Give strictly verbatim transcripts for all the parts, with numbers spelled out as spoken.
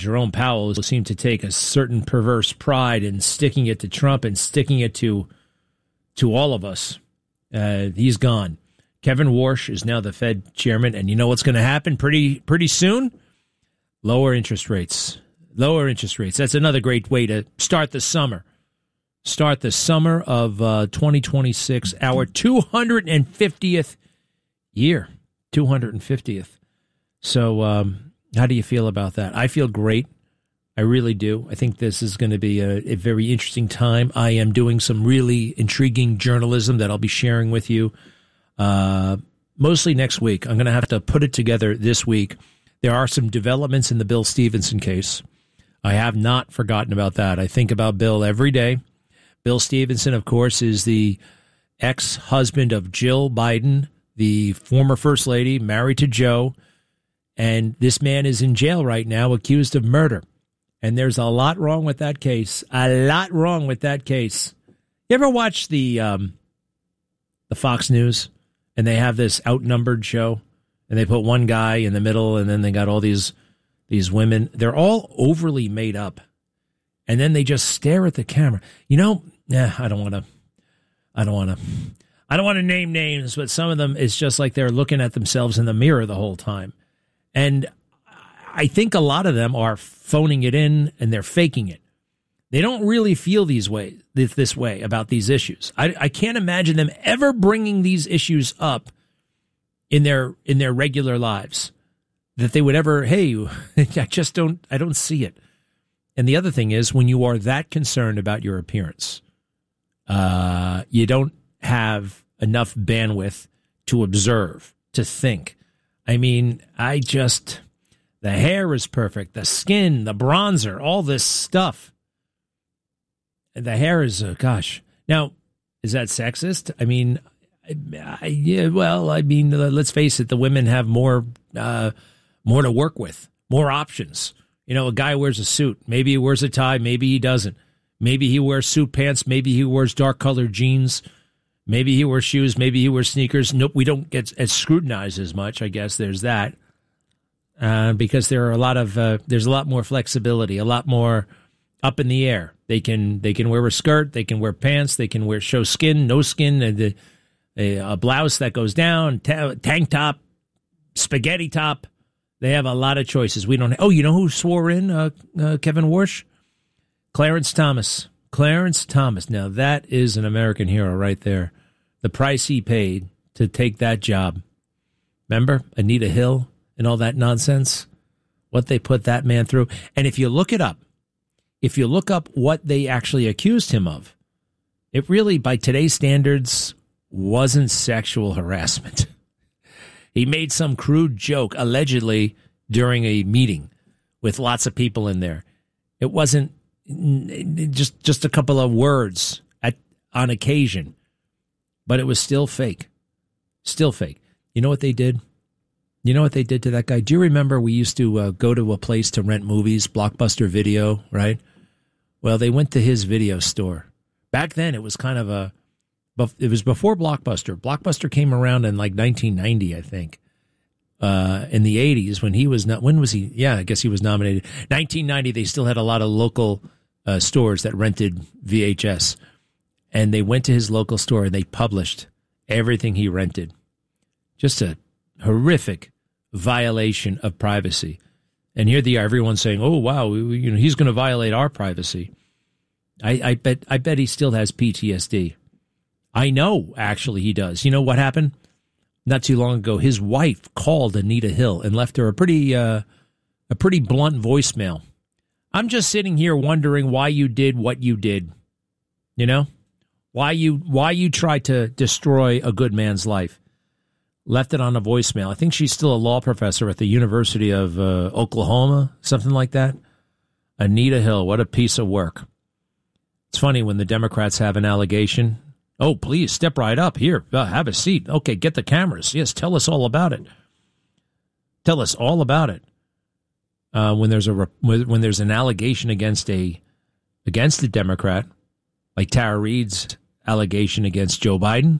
Jerome Powell seemed to take a certain perverse pride in sticking it to Trump and sticking it to to all of us. Uh, he's gone. Kevin Warsh is now the Fed chairman, and you know what's going to happen pretty pretty soon? Lower interest rates. Lower interest rates. That's another great way to start the summer. Start the summer of uh, twenty twenty-six, our two hundred fiftieth year. two hundred fiftieth. So um, how do you feel about that? I feel great. I really do. I think this is going to be a, a very interesting time. I am doing some really intriguing journalism that I'll be sharing with you uh, mostly next week. I'm going to have to put it together this week. There are some developments in the Bill Stevenson case. I have not forgotten about that. I think about Bill every day. Bill Stevenson, of course, is the ex-husband of Jill Biden, the former First Lady, married to Joe. And this man is in jail right now, accused of murder. And there's a lot wrong with that case. A lot wrong with that case. You ever watch the um, the Fox News? And they have this outnumbered show? And they put one guy in the middle, and then they got all these these women. They're all overly made up. And then they just stare at the camera. You know, yeah, I don't want to, I don't want to, I don't want to name names, but some of them, it's just like they're looking at themselves in the mirror the whole time. And I think a lot of them are phoning it in and they're faking it. They don't really feel these way, this way about these issues. I, I can't imagine them ever bringing these issues up in their in their regular lives, that they would ever, hey, I just don't, I don't see it. And the other thing is, when you are that concerned about your appearance, uh, you don't have enough bandwidth to observe, to think. I mean, I just, the hair is perfect, the skin, the bronzer, all this stuff. The hair is, uh, gosh. Now, is that sexist? I mean, I, I, yeah, well, I mean, uh, let's face it, the women have more, uh, more to work with, more options. You know, a guy wears a suit. Maybe he wears a tie. Maybe he doesn't. Maybe he wears suit pants. Maybe he wears dark colored jeans. Maybe he wears shoes. Maybe he wears sneakers. Nope, we don't get as scrutinized as much. I guess there's that. Uh, because there are a lot of, uh, there's a lot more flexibility, a lot more up in the air. They can, they can wear a skirt. They can wear pants. They can wear show skin, no skin, and the, a, a blouse that goes down, ta- tank top, spaghetti top. They have a lot of choices. We don't. Oh, you know who swore in uh, uh, Kevin Warsh? Clarence Thomas. Clarence Thomas. Now that is an American hero right there. The price he paid to take that job. Remember Anita Hill and all that nonsense? What they put that man through. And if you look it up, if you look up what they actually accused him of, it really, by today's standards, wasn't sexual harassment. He made some crude joke, allegedly, during a meeting with lots of people in there. It wasn't just just a couple of words at on occasion, but it was still fake. Still fake. You know what they did? You know what they did to that guy? Do you remember we used to uh, go to a place to rent movies, Blockbuster Video, right? Well, they went to his video store. Back then, it was kind of a... It was before Blockbuster. Blockbuster came around in like nineteen ninety, I think. Uh, in the eighties, when he was not, when was he? Yeah, I guess he was nominated. nineteen ninety, they still had a lot of local uh, stores that rented V H S. And they went to his local store and they published everything he rented. Just a horrific violation of privacy. And here they are, everyone's saying, oh, wow, we, you know, he's going to violate our privacy. I, I bet I bet he still has P T S D. I know, actually, he does. You know what happened? Not too long ago, his wife called Anita Hill and left her a pretty uh, a pretty blunt voicemail. I'm just sitting here wondering why you did what you did. You know? Why you why you tried to destroy a good man's life. Left it on a voicemail. I think she's still a law professor at the University of uh, Oklahoma, something like that. Anita Hill, what a piece of work. It's funny when the Democrats have an allegation. Oh, please, step right up. Here, uh, have a seat. Okay, get the cameras. Yes, tell us all about it. Tell us all about it. Uh, when there's a when there's an allegation against a against a Democrat, like Tara Reade's allegation against Joe Biden,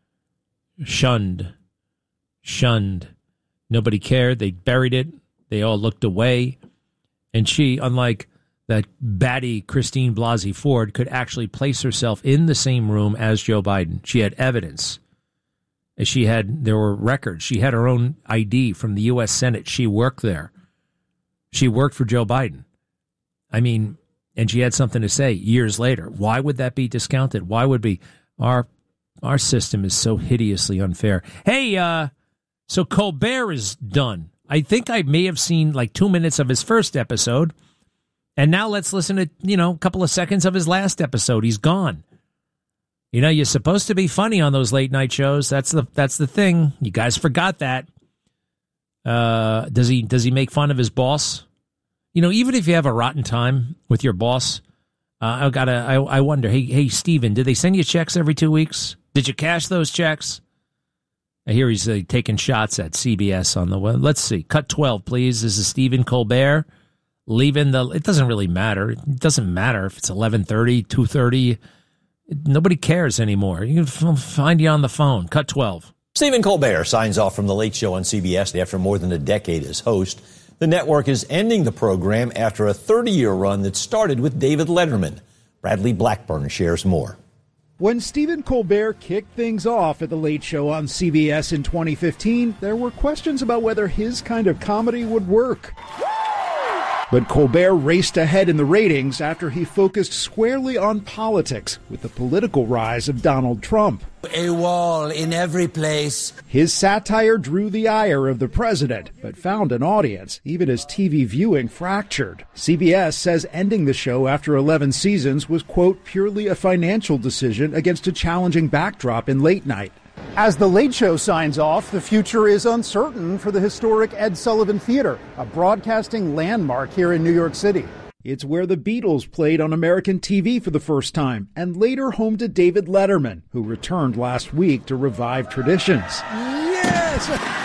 shunned, shunned. Nobody cared. They buried it. They all looked away. And she, unlike that batty Christine Blasey Ford, could actually place herself in the same room as Joe Biden. She had evidence. She had, there were records. She had her own I D from the U S Senate. She worked there. She worked for Joe Biden. I mean, and she had something to say years later. Why would that be discounted? Why would be our our system is so hideously unfair? Hey, uh, so Colbert is done. I think I may have seen like two minutes of his first episode. And now let's listen to, you know, a couple of seconds of his last episode. He's gone. You know, you're supposed to be funny on those late night shows. That's the that's the thing. You guys forgot that. Uh, does he does he make fun of his boss? You know, even if you have a rotten time with your boss, uh, I gotta. I, I wonder. Hey, hey, Steven, did they send you checks every two weeks? Did you cash those checks? I hear he's uh, taking shots at C B S on the web. Let's see. Cut twelve, please. This is Stephen Colbert leaving the. It doesn't really matter. It doesn't matter if it's eleven thirty, two thirty. Nobody cares anymore. You can find you on the phone. Cut twelve. Stephen Colbert signs off from The Late Show on C B S after more than a decade as host. The network is ending the program after a thirty-year run that started with David Letterman. Bradley Blackburn shares more. When Stephen Colbert kicked things off at The Late Show on C B S in twenty fifteen, there were questions about whether his kind of comedy would work. But Colbert raced ahead in the ratings after he focused squarely on politics with the political rise of Donald Trump. A wall in every place. His satire drew the ire of the president, but found an audience, even as T V viewing fractured. C B S says ending the show after eleven seasons was, quote, purely a financial decision against a challenging backdrop in late night. As The Late Show signs off, the future is uncertain for the historic Ed Sullivan Theater, a broadcasting landmark here in New York City. It's where the Beatles played on American T V for the first time, and later home to David Letterman, who returned last week to revive traditions. Yes!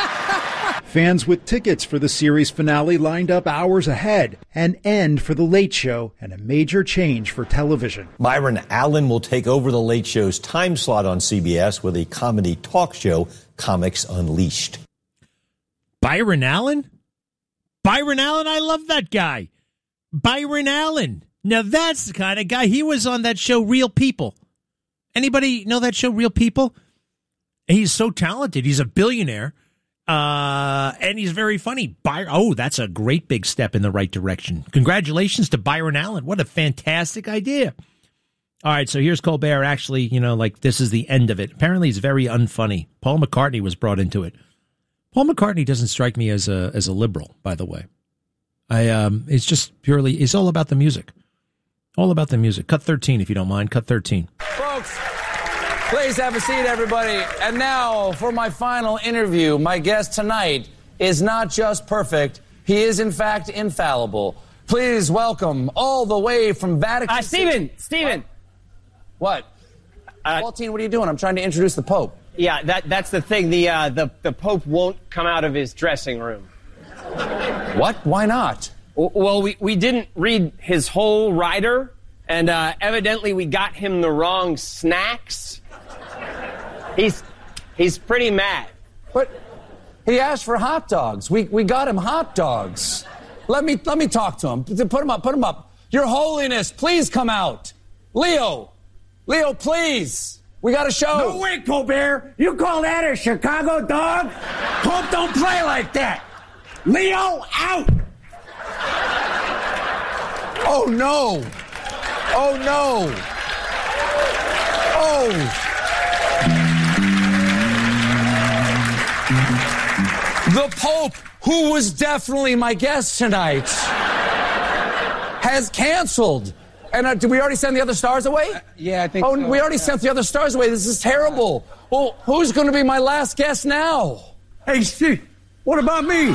Fans with tickets for the series finale lined up hours ahead, an end for The Late Show and a major change for television. Byron Allen will take over The Late Show's time slot on C B S with a comedy talk show, Comics Unleashed. Byron Allen? Byron Allen, I love that guy. Byron Allen. Now that's the kind of guy. He was on that show, Real People. Anybody know that show, Real People? He's so talented. He's a billionaire. Uh, and he's very funny. By- oh, that's a great big step in the right direction. Congratulations to Byron Allen. What a fantastic idea. All right, so here's Colbert actually, you know, like this is the end of it. Apparently he's very unfunny. Paul McCartney was brought into it. Paul McCartney doesn't strike me as a as a liberal, by the way. I um, it's just purely, it's all about the music. All about the music. Cut thirteen, if you don't mind. Cut thirteen. Folks, please have a seat, everybody. And now for my final interview. My guest tonight is not just perfect. He is, in fact, infallible. Please welcome all the way from Vatican uh, Stephen, Stephen. What? Uh, Waltine, what are you doing? I'm trying to introduce the Pope. Yeah, that that's the thing. The, uh, the, the Pope won't come out of his dressing room. What? Why not? Well, we, we didn't read his whole rider, and uh, evidently we got him the wrong snacks. He's he's pretty mad. But he asked for hot dogs. We we got him hot dogs. Let me let me talk to him. Put him up. Put him up. Your Holiness, please come out. Leo, Leo, please. We got a show. No way, Colbert. You call that a Chicago dog? Pope don't play like that. Leo, out. Oh no. Oh no. Oh. The Pope, who was definitely my guest tonight, has canceled. And uh, did we already send the other stars away? Uh, yeah, I think oh, so. Oh, we already yeah. sent the other stars away. This is terrible. Well, who's going to be my last guest now? Hey, Steve, what about me?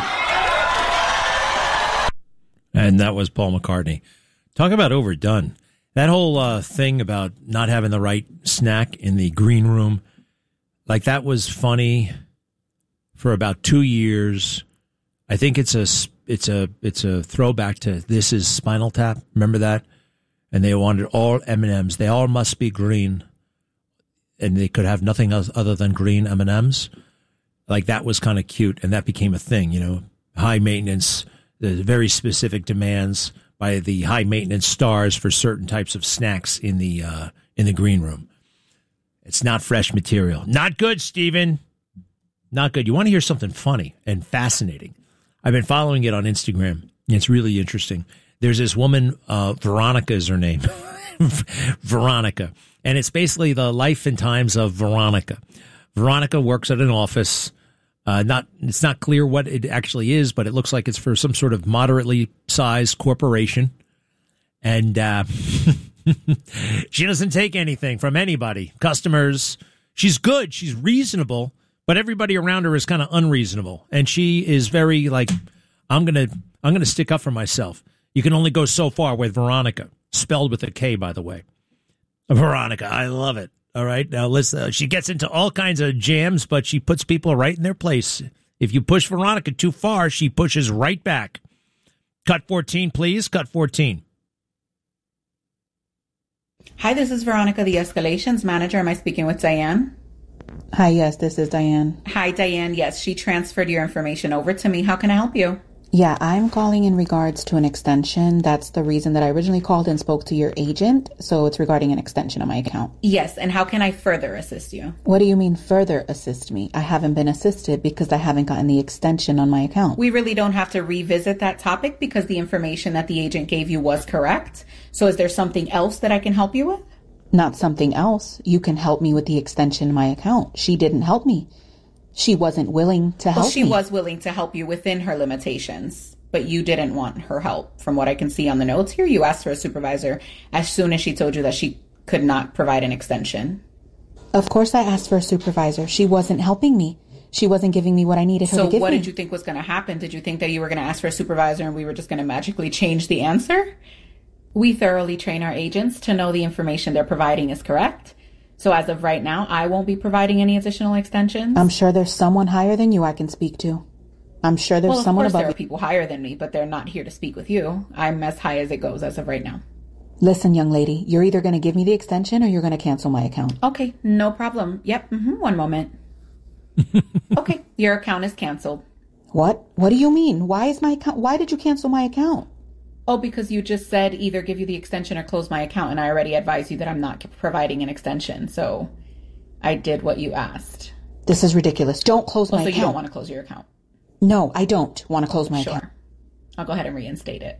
And that was Paul McCartney. Talk about overdone. That whole uh, thing about not having the right snack in the green room, like that was funny for about two years. I think it's a it's a it's a throwback to This Is Spinal Tap. Remember that? And they wanted all M and M's. They all must be green, and they could have nothing else other than green M and M's. Like that was kind of cute, and that became a thing. You know, high maintenance There's very specific demands by the high maintenance stars for certain types of snacks in the uh, in the green room. It's not fresh material. Not good, Steven. Not good. You want to hear something funny and fascinating? I've been following it on Instagram. It's really interesting. There's this woman, uh, Veronica is her name. Veronica. And it's basically the life and times of Veronica. Veronica works at an office. Uh, not, it's not clear what it actually is, but it looks like it's for some sort of moderately sized corporation. And, uh, she doesn't take anything from anybody. Customers. She's good. She's reasonable, but everybody around her is kind of unreasonable. And she is very like, I'm going to, I'm going to stick up for myself. You can only go so far with Veronica, spelled with a K, by the way. Veronica. I love it. All right. Now, listen, uh, she gets into all kinds of jams, but she puts people right in their place. If you push Veronica too far, she pushes right back. Cut fourteen, please. Cut fourteen. Hi, this is Veronica, the escalations manager. Am I speaking with Diane? Hi, yes, this is Diane. Hi, Diane. Yes, she transferred your information over to me. How can I help you? Yeah, I'm calling in regards to an extension. That's the reason that I originally called and spoke to your agent. So it's regarding an extension on my account. Yes, and how can I further assist you? What do you mean further assist me? I haven't been assisted because I haven't gotten the extension on my account. We really don't have to revisit that topic because the information that the agent gave you was correct. So is there something else that I can help you with? Not something else. You can help me with the extension on my account. She didn't help me. She wasn't willing to help well, she me. She was willing to help you within her limitations, but you didn't want her help. From what I can see on the notes here, you asked for a supervisor as soon as she told you that she could not provide an extension. Of course I asked for a supervisor. She wasn't helping me. She wasn't giving me what I needed her so to give me. So what did you think was going to happen? Did you think that you were going to ask for a supervisor and we were just going to magically change the answer? We thoroughly train our agents to know the information they're providing is correct. So as of right now, I won't be providing any additional extensions. I'm sure there's someone higher than you I can speak to. I'm sure there's well, someone above above there are people higher than me, but they're not here to speak with you. I'm as high as it goes as of right now. Listen, young lady, you're either going to give me the extension or you're going to cancel my account. Okay, no problem. Yep, mm-hmm, one moment. Okay, your account is canceled. What? What do you mean? Why is my account? Why did you cancel my account? Oh, because you just said either give you the extension or close my account, and I already advised you that I'm not providing an extension, so I did what you asked. This is ridiculous. Don't close oh, my so account. So you don't want to close your account? No, I don't want to close my sure. account. I'll go ahead and reinstate it.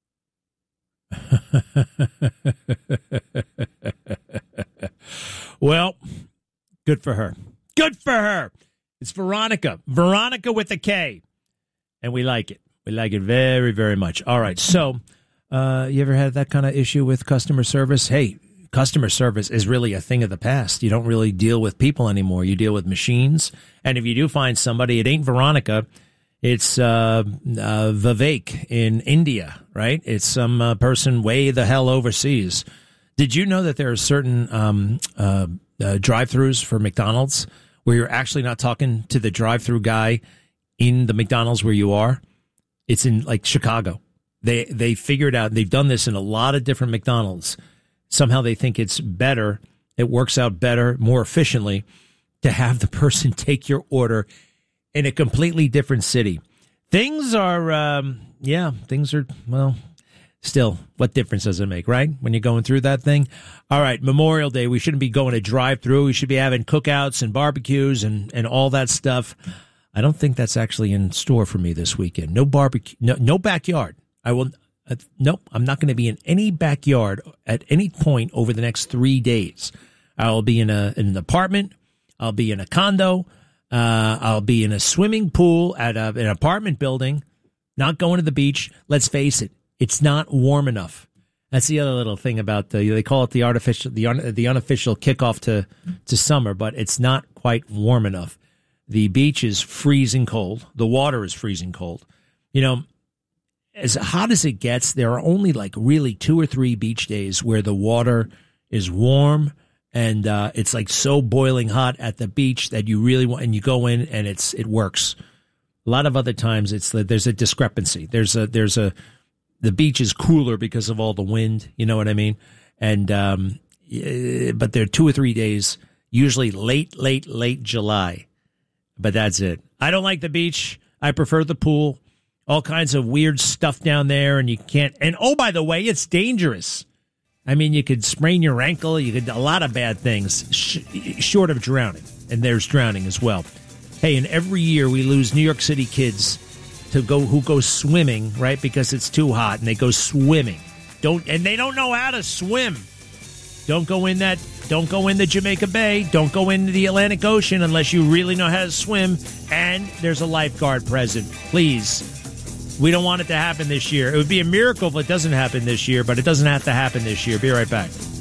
Well, good for her. Good for her. It's Veronica. Veronica with a K. And we like it. We like it very, very much. All right. So, uh, you ever had that kind of issue with customer service? Hey, customer service is really a thing of the past. You don't really deal with people anymore. You deal with machines. And if you do find somebody, it ain't Veronica. It's uh, uh, Vivek in India, right? It's some uh, person way the hell overseas. Did you know that there are certain um, uh, uh, drive-thrus for McDonald's where you're actually not talking to the drive-thru guy in the McDonald's where you are? It's in like Chicago. They they figured out, they've done this in a lot of different McDonald's. Somehow they think it's better. It works out better, more efficiently to have the person take your order in a completely different city. Things are, um, yeah, things are, well, still, what difference does it make, right? When you're going through that thing. All right, Memorial Day, we shouldn't be going to drive-through. We should be having cookouts and barbecues and, and all that stuff. I don't think that's actually in store for me this weekend. No barbecue, no, no backyard. I will, uh, nope, I'm not going to be in any backyard at any point over the next three days. I'll be in, a, in an apartment. I'll be in a condo. Uh, I'll be in a swimming pool at a, an apartment building, not going to the beach. Let's face it, it's not warm enough. That's the other little thing about the, they call it the artificial, the, un, the unofficial kickoff to, to summer, but it's not quite warm enough. The beach is freezing cold. The water is freezing cold. You know, as hot as it gets, there are only like really two or three beach days where the water is warm and uh, it's like so boiling hot at the beach that you really want, and you go in and it's it works. A lot of other times, it's there's a discrepancy. There's a there's a the beach is cooler because of all the wind. You know what I mean? And um, but there are two or three days, usually late, late, late July. But that's it. I don't like the beach. I prefer the pool. all kinds of weird stuff down there, and you can't. And oh, by the way, it's dangerous. I mean, you could sprain your ankle. You could a lot of bad things, sh- short of drowning, and there's drowning as well. Hey, and every year we lose New York City kids to go who go swimming, right? Because it's too hot, and they go swimming. Don't and they don't know how to swim. Don't go in that. Don't go in the Jamaica Bay. Don't go into the Atlantic Ocean unless you really know how to swim. And there's a lifeguard present. Please. We don't want it to happen this year. It would be a miracle if it doesn't happen this year, but it doesn't have to happen this year. Be right back.